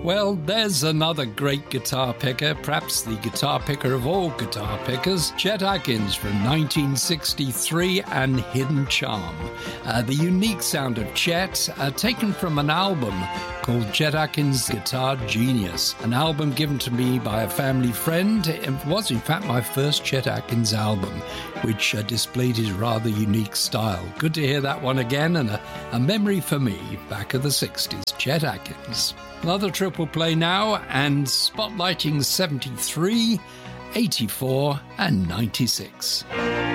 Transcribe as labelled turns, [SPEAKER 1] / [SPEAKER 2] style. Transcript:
[SPEAKER 1] Well, there's another great guitar picker, perhaps the guitar picker of all guitar pickers, Chet Atkins from 1963 and Hidden Charm. The unique sound of Chet, taken from an album called Chet Atkins Guitar Genius, an album given to me by a family friend. It was, in fact, my first Chet Atkins album, which displayed his rather unique style. Good to hear that one again, and a memory for me back of the 60s, Chet Atkins. Another triple play now, and spotlighting 73, 84 and 96.